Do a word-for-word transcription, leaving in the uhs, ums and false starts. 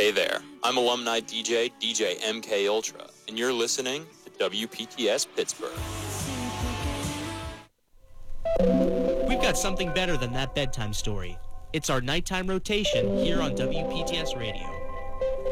Hey there, I'm alumni D J, D J M K Ultra, and you're listening to W P T S Pittsburgh. We've got something better than that bedtime story. It's our nighttime rotation here on W P T S Radio.